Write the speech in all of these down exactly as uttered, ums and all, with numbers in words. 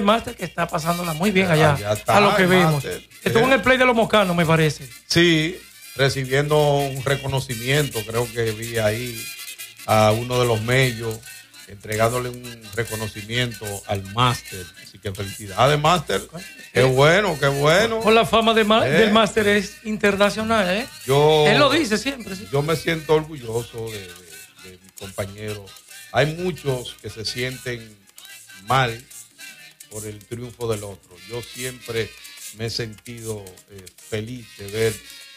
Master, que está pasándola muy bien allá, allá está, a lo que vemos. Master. Estuvo eh. en el Play de los Mocanos, me parece. Sí, recibiendo un reconocimiento, creo que vi ahí a uno de los medios entregándole un reconocimiento al Máster. Así que felicidades, Máster. Qué bueno, qué bueno. Con la fama de ma- eh. del Máster es internacional, ¿eh? Yo, Él lo dice siempre. ¿Sí? Yo me siento orgulloso de, de, de mi compañero. Hay muchos que se sienten mal por el triunfo del otro. Yo siempre me he sentido eh, feliz de ver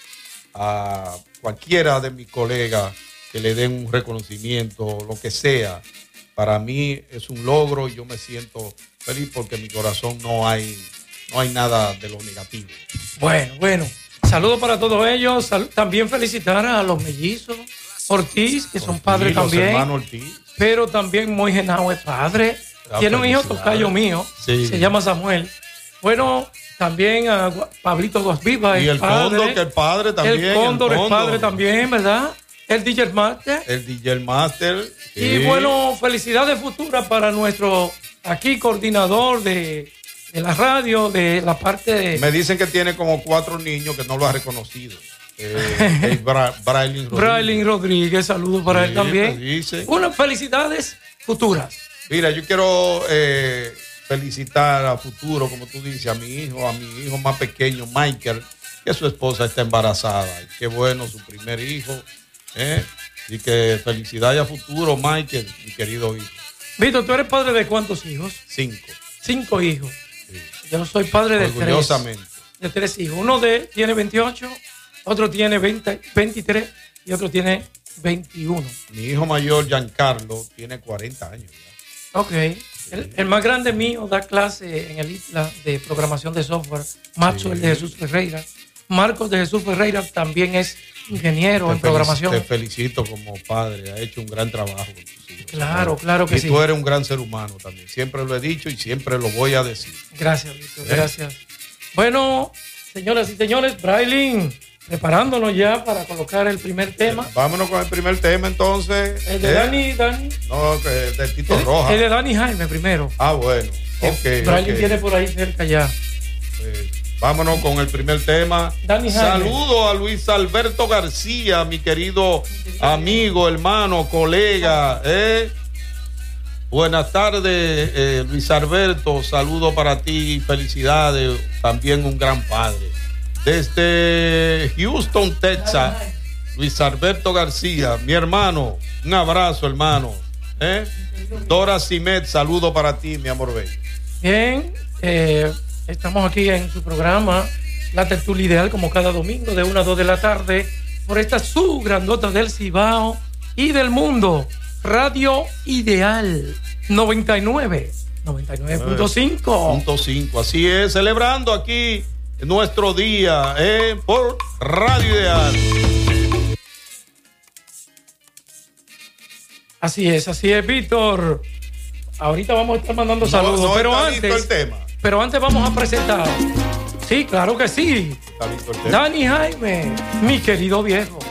a cualquiera de mis colegas que le den un reconocimiento, lo que sea. Para mí es un logro y yo me siento feliz porque en mi corazón no hay, no hay nada de lo negativo. Bueno, bueno. Saludos para todos ellos. Sal- también felicitar a los mellizos Ortiz, que son Ortiz, padres los también. hermanos Ortiz. Pero también Moy Genao es padre. Ah, Tiene un hijo felicidades. tocayo mío. Sí. Se llama Samuel. Bueno, también a Gua- Pablito Guasviva. Y el Cóndor, que el padre también. El Cóndor el es padre también, ¿verdad? El D J Master. El D J Master. Y sí. bueno, felicidades futuras para nuestro aquí coordinador de, de la radio, de la parte de... Me dicen que tiene como cuatro niños que no lo ha reconocido. Eh, el Bra Brailin Rodríguez. Brailin Rodríguez, saludos para Sí, él también. me dice. Unas felicidades futuras. Mira, yo quiero eh, felicitar a futuro, como tú dices, a mi hijo, a mi hijo más pequeño, Michael, que su esposa está embarazada. Y qué bueno, su primer hijo. ¿eh? Y que felicidades a futuro, Michael, mi querido hijo. Víctor, ¿tú eres padre de cuántos hijos? Cinco. Cinco hijos. Sí. Yo soy padre de tres. Orgullosamente. De tres hijos. Uno de tiene veintiocho, otro tiene veinte, veintitrés y otro tiene veintiuno. Mi hijo mayor, Giancarlo, tiene cuarenta años ya. Ok. El, el más grande mío da clase en el ITLA de programación de software. Macho, Sí. el de Jesús Ferreira. Marcos de Jesús Ferreira también es ingeniero Te en programación. Te felicito como padre, ha hecho un gran trabajo con tus hijos. Claro, claro que y sí. tú eres un gran ser humano también. Siempre lo he dicho y siempre lo voy a decir. Gracias, Víctor, ¿Eh? gracias. Bueno, señoras y señores, Brailin, preparándonos ya para colocar el primer tema. Vámonos con el primer tema entonces. El de ¿Eh? Dani, Dani. No, que es de Tito El, Roja. el de Dani Jaime primero. Ah, bueno. Ok. Brailin ok. viene por ahí cerca ya. Pues, vámonos con el primer tema. Dani Jaime. Saludo a Luis Alberto García, mi querido amigo, hermano, colega. ¿eh? Buenas tardes, eh, Luis Alberto. Saludo para ti, felicidades. También un gran padre. Desde Houston, Texas, Luis Alberto García, mi hermano. Un abrazo, hermano. ¿eh? Dora Simet, saludo para ti, mi amor bello. Bien, eh, estamos aquí en su programa La Tertulia Ideal, como cada domingo de una a dos de la tarde, por esta su grandota del Cibao y del mundo, Radio Ideal noventa y nueve, noventa y nueve punto cinco. Punto cinco, así es, celebrando aquí nuestro día eh, por Radio Ideal. Así es, así es, Víctor. Ahorita vamos a estar mandando No, saludos, no pero está listo antes, el tema. pero antes vamos a presentar. Sí, claro que sí. Está listo el tema. Dani Jaime, mi querido viejo.